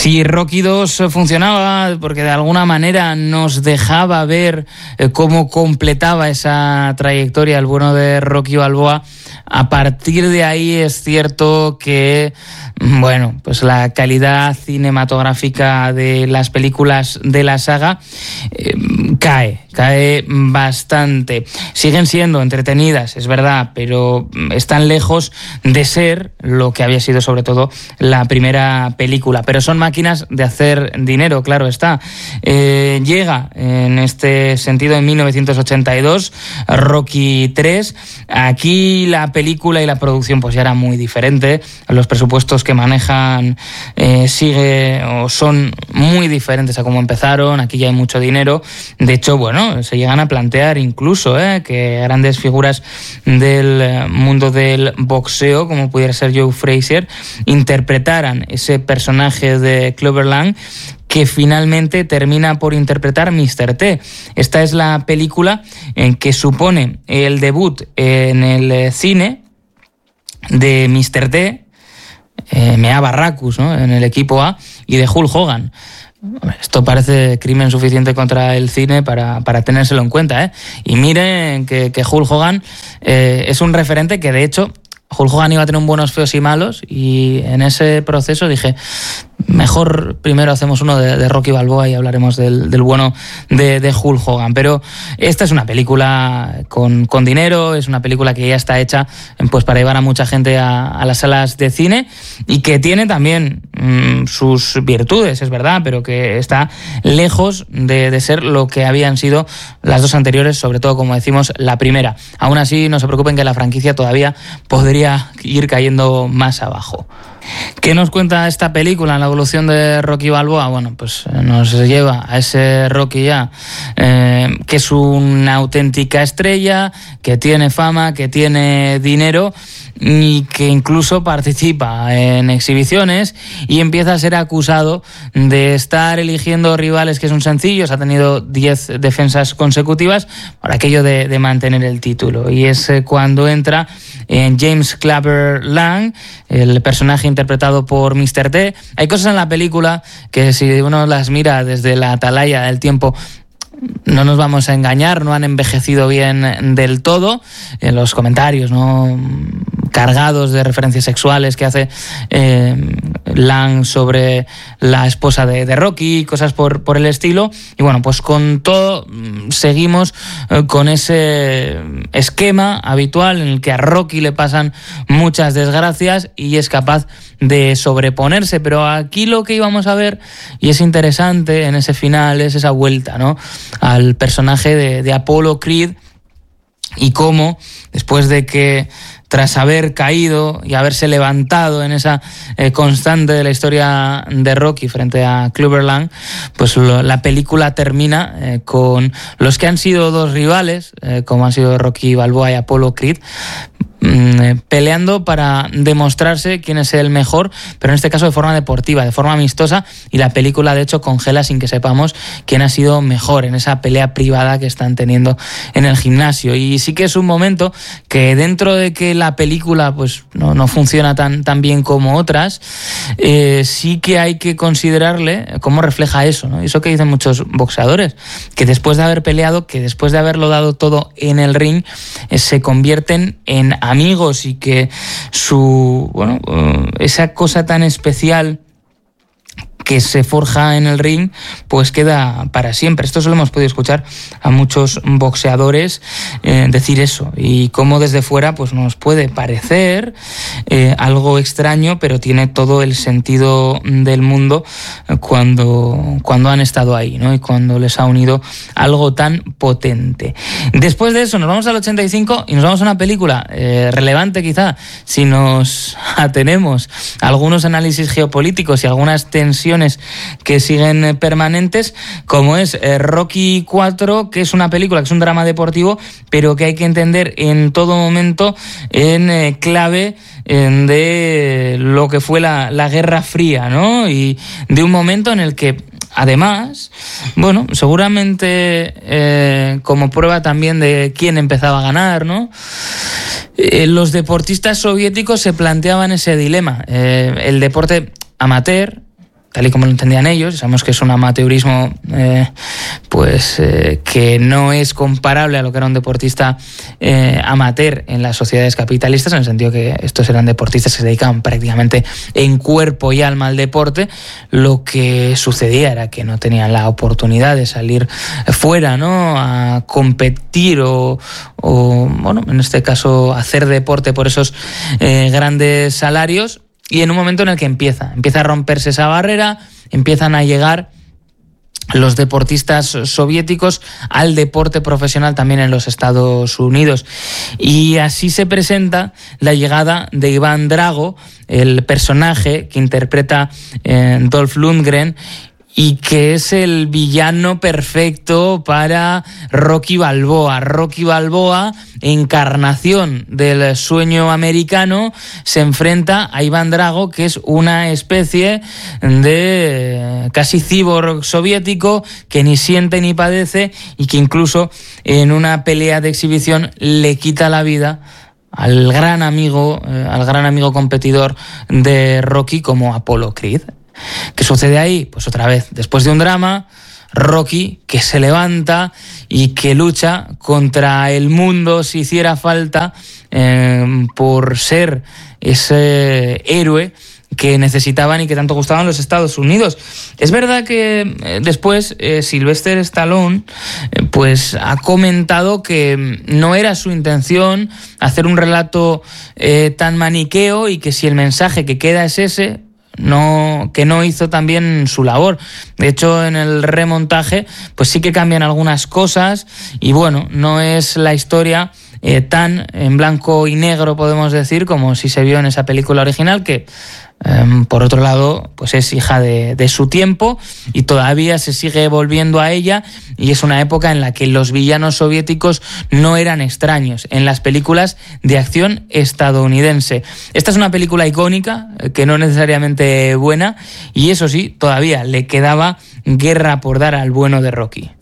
Si Rocky II funcionaba porque de alguna manera nos dejaba ver cómo completaba esa trayectoria el bueno de Rocky Balboa, a partir de ahí es cierto que, bueno, pues la calidad cinematográfica de las películas de la saga cae bastante. Siguen siendo entretenidas, es verdad, pero están lejos de ser lo que había sido sobre todo la primera película. Pero son máquinas de hacer dinero, claro está. Llega en este sentido en 1982 Rocky III. Aquí la película y la producción pues ya era muy diferente. Los presupuestos que manejan son muy diferentes a cómo empezaron. Aquí ya hay mucho dinero. De hecho, bueno, se llegan a plantear incluso que grandes figuras del mundo del boxeo, como pudiera ser Joe Frazier, interpretaran ese personaje de Clubber Lang, que finalmente termina por interpretar Mr. T. Esta es la película que supone el debut en el cine de Mr. T, Mea Barracus, ¿no?, en el equipo A, y de Hulk Hogan. Esto parece crimen suficiente contra el cine para tenérselo en cuenta, ¿eh? Y miren que Hulk Hogan es un referente que, de hecho, Hulk Hogan iba a tener un buenos, feos y malos, y en ese proceso dije, mejor primero hacemos uno de Rocky Balboa y hablaremos del bueno de Hulk Hogan. Pero esta es una película con dinero, es una película que ya está hecha pues para llevar a mucha gente a las salas de cine, y que tiene también sus virtudes, es verdad, pero que está lejos de ser lo que habían sido las dos anteriores, sobre todo, como decimos, la primera. Aún así, no se preocupen que la franquicia todavía podría ir cayendo más abajo. ¿Qué nos cuenta esta película en la evolución de Rocky Balboa? Bueno, pues nos lleva a ese Rocky ya, que es una auténtica estrella, que tiene fama, que tiene dinero, y que incluso participa en exhibiciones y empieza a ser acusado de estar eligiendo rivales que son sencillos. Ha tenido 10 defensas consecutivas por aquello de mantener el título, y es cuando entra en James Clubber Lang, el personaje interpretado por Mr. T. Hay cosas en la película que, si uno las mira desde la atalaya del tiempo, no nos vamos a engañar, no han envejecido bien del todo. En los comentarios, ¿no?, cargados de referencias sexuales que hace Lang sobre la esposa de Rocky, cosas por el estilo. Y bueno, pues con todo seguimos con ese esquema habitual en el que a Rocky le pasan muchas desgracias y es capaz de sobreponerse. Pero aquí lo que íbamos a ver, y es interesante en ese final, es esa vuelta, ¿no?, al personaje de Apollo Creed, y cómo después de que, tras haber caído y haberse levantado en esa constante de la historia de Rocky frente a Clubber Lang, pues la película termina con los que han sido dos rivales, como han sido Rocky Balboa y Apollo Creed, peleando para demostrarse quién es el mejor, pero en este caso de forma deportiva, de forma amistosa, y la película de hecho congela sin que sepamos quién ha sido mejor en esa pelea privada que están teniendo en el gimnasio. Y sí que es un momento que, dentro de que la película pues no funciona tan bien como otras, sí que hay que considerarle cómo refleja eso, ¿no? Eso que dicen muchos boxeadores, que después de haber peleado, que después de haberlo dado todo en el ring, se convierten en amigos, y que esa cosa tan especial que se forja en el ring pues queda para siempre. Esto se lo hemos podido escuchar a muchos boxeadores decir eso, y cómo desde fuera pues nos puede parecer algo extraño, pero tiene todo el sentido del mundo cuando han estado ahí, ¿no?, y cuando les ha unido algo tan potente. Después de eso nos vamos al 85 y nos vamos a una película relevante, quizá, si nos atenemos a algunos análisis geopolíticos y algunas tensiones que siguen permanentes, como es Rocky IV, que es una película que es un drama deportivo, pero que hay que entender en todo momento en clave de lo que fue la Guerra Fría, ¿no?, y de un momento en el que, además, bueno, seguramente como prueba también de quién empezaba a ganar, ¿no?, los deportistas soviéticos se planteaban ese dilema. El deporte amateur tal y como lo entendían ellos. Sabemos que es un amateurismo que no es comparable a lo que era un deportista amateur en las sociedades capitalistas, en el sentido que estos eran deportistas que se dedicaban prácticamente en cuerpo y alma al deporte. Lo que sucedía era que no tenían la oportunidad de salir fuera, ¿no?, a competir o bueno, en este caso hacer deporte por esos grandes salarios. Y en un momento en el que empieza a romperse esa barrera, empiezan a llegar los deportistas soviéticos al deporte profesional también en los Estados Unidos. Y así se presenta la llegada de Iván Drago, el personaje que interpreta Dolph Lundgren, y que es el villano perfecto para Rocky Balboa. Rocky Balboa, encarnación del sueño americano, se enfrenta a Iván Drago, que es una especie de casi cyborg soviético que ni siente ni padece y que incluso en una pelea de exhibición le quita la vida al gran amigo competidor de Rocky como Apollo Creed. ¿Qué sucede ahí? Pues otra vez, después de un drama, Rocky, que se levanta y que lucha contra el mundo si hiciera falta por ser ese héroe que necesitaban y que tanto gustaban los Estados Unidos. Es verdad que después Sylvester Stallone pues ha comentado que no era su intención hacer un relato tan maniqueo y que si el mensaje que queda es ese, que no hizo también su labor. De hecho, en el remontaje pues sí que cambian algunas cosas y bueno, no es la historia tan en blanco y negro, podemos decir, como si se vio en esa película original, que por otro lado pues es hija de su tiempo y todavía se sigue volviendo a ella, y es una época en la que los villanos soviéticos no eran extraños en las películas de acción estadounidense. Esta es una película icónica, que no necesariamente buena, y eso sí, todavía le quedaba guerra por dar al bueno de Rocky.